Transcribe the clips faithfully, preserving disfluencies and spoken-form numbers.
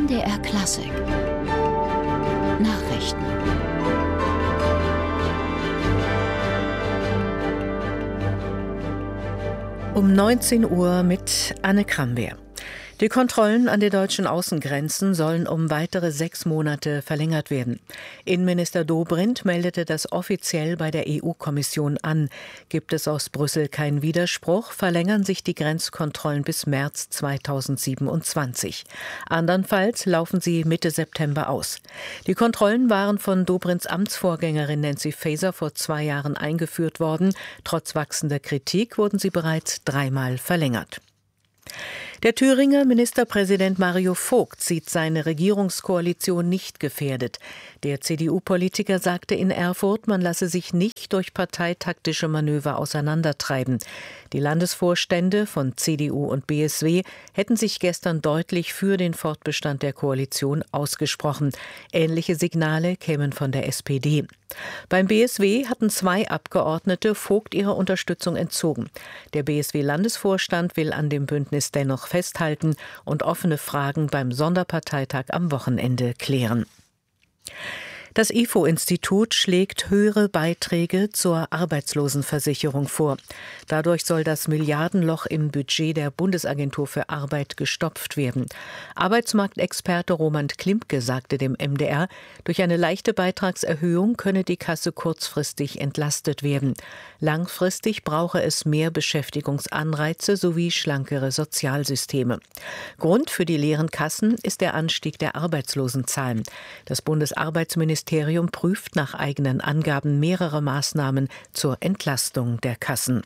M D R Klassik Nachrichten. Um neunzehn Uhr mit Anne Krambeer. Die Kontrollen an den deutschen Außengrenzen sollen um weitere sechs Monate verlängert werden. Innenminister Dobrindt meldete das offiziell bei der E U-Kommission an. Gibt es aus Brüssel keinen Widerspruch, verlängern sich die Grenzkontrollen bis März zweitausendsiebenundzwanzig. Andernfalls laufen sie Mitte September aus. Die Kontrollen waren von Dobrindts Amtsvorgängerin Nancy Faeser vor zwei Jahren eingeführt worden. Trotz wachsender Kritik wurden sie bereits dreimal verlängert. Der Thüringer Ministerpräsident Mario Vogt sieht seine Regierungskoalition nicht gefährdet. Der C D U-Politiker sagte in Erfurt, man lasse sich nicht durch parteitaktische Manöver auseinandertreiben. Die Landesvorstände von C D U und B S W hätten sich gestern deutlich für den Fortbestand der Koalition ausgesprochen. Ähnliche Signale kämen von der S P D. Beim B S W hatten zwei Abgeordnete Vogt ihre Unterstützung entzogen. Der B S W-Landesvorstand will an dem Bündnis dennoch festhalten und offene Fragen beim Sonderparteitag am Wochenende klären. Das I F O-Institut schlägt höhere Beiträge zur Arbeitslosenversicherung vor. Dadurch soll das Milliardenloch im Budget der Bundesagentur für Arbeit gestopft werden. Arbeitsmarktexperte Roman Klimke sagte dem M D R, durch eine leichte Beitragserhöhung könne die Kasse kurzfristig entlastet werden. Langfristig brauche es mehr Beschäftigungsanreize sowie schlankere Sozialsysteme. Grund für die leeren Kassen ist der Anstieg der Arbeitslosenzahlen. Das Bundesarbeitsministerium Ministerium prüft nach eigenen Angaben mehrere Maßnahmen zur Entlastung der Kassen.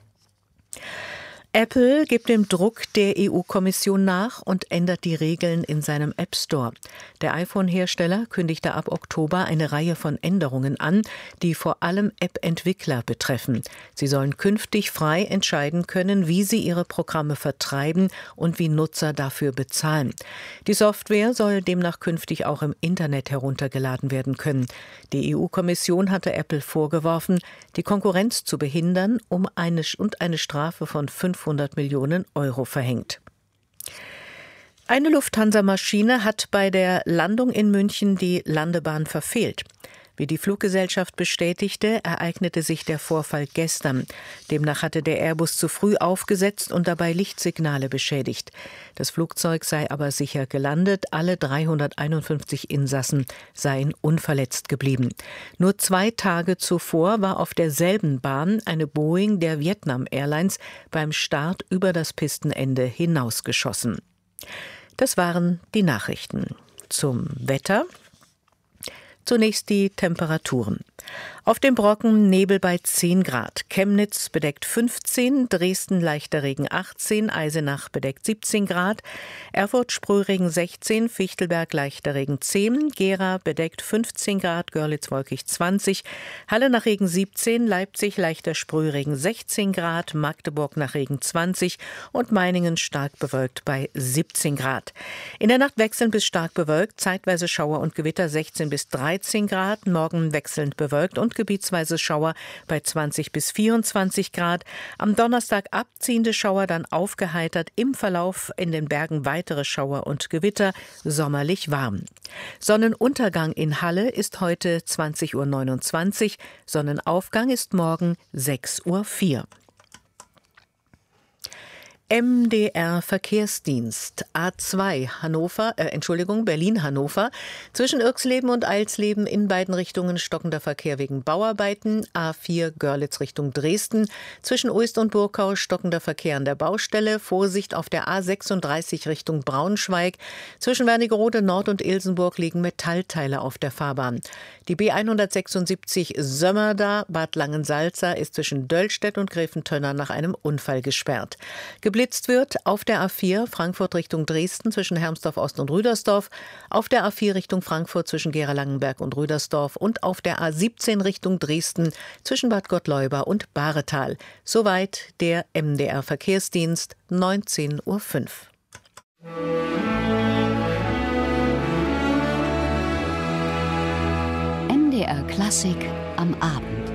Apple gibt dem Druck der E U-Kommission nach und ändert die Regeln in seinem App Store. Der iPhone-Hersteller kündigte ab Oktober eine Reihe von Änderungen an, die vor allem App-Entwickler betreffen. Sie sollen künftig frei entscheiden können, wie sie ihre Programme vertreiben und wie Nutzer dafür bezahlen. Die Software soll demnach künftig auch im Internet heruntergeladen werden können. Die E U-Kommission hatte Apple vorgeworfen, die Konkurrenz zu behindern, um eine und eine Strafe von fünfhundert Millionen Euro verhängt. Eine Lufthansa-Maschine hat bei der Landung in München die Landebahn verfehlt. Wie die Fluggesellschaft bestätigte, ereignete sich der Vorfall gestern. Demnach hatte der Airbus zu früh aufgesetzt und dabei Lichtsignale beschädigt. Das Flugzeug sei aber sicher gelandet. Alle dreihunderteinundfünfzig Insassen seien unverletzt geblieben. Nur zwei Tage zuvor war auf derselben Bahn eine Boeing der Vietnam Airlines beim Start über das Pistenende hinausgeschossen. Das waren die Nachrichten. Zum Wetter. Zunächst die Temperaturen. Auf dem Brocken Nebel bei zehn Grad, Chemnitz bedeckt fünfzehn, Dresden leichter Regen achtzehn, Eisenach bedeckt siebzehn Grad, Erfurt Sprühregen sechzehn, Fichtelberg leichter Regen zehn, Gera bedeckt fünfzehn Grad, Görlitz wolkig zwanzig, Halle nach Regen siebzehn, Leipzig leichter Sprühregen sechzehn Grad, Magdeburg nach Regen zwanzig und Meiningen stark bewölkt bei siebzehn Grad. In der Nacht wechselnd bis stark bewölkt, zeitweise Schauer und Gewitter sechzehn bis dreizehn Grad, morgen wechselnd bewölkt und gebietsweise Schauer bei zwanzig bis vierundzwanzig Grad. Am Donnerstag abziehende Schauer, dann aufgeheitert, im Verlauf in den Bergen weitere Schauer und Gewitter, sommerlich warm. Sonnenuntergang in Halle ist heute zwanzig Uhr neunundzwanzig, Sonnenaufgang ist morgen sechs Uhr vier. M D R Verkehrsdienst A zwei Hannover, äh, Entschuldigung, Berlin-Hannover. Zwischen Irxleben und Eilsleben in beiden Richtungen stockender Verkehr wegen Bauarbeiten. A vier Görlitz Richtung Dresden. Zwischen Uist und Burgau stockender Verkehr an der Baustelle. Vorsicht auf der A sechsunddreißig Richtung Braunschweig. Zwischen Wernigerode Nord und Ilsenburg liegen Metallteile auf der Fahrbahn. Die B hundertsechsundsiebzig Sömmerda Bad Langensalza ist zwischen Döllstedt und Gräfentönner nach einem Unfall gesperrt. Geblitzt wird auf der A vier Frankfurt Richtung Dresden zwischen Hermsdorf Ost und Rüdersdorf, auf der A vier Richtung Frankfurt zwischen Gera-Langenberg und Rüdersdorf und auf der A siebzehn Richtung Dresden zwischen Bad Gottleuba und Bahretal. Soweit der M D R Verkehrsdienst, neunzehn Uhr fünf. M D R Klassik am Abend.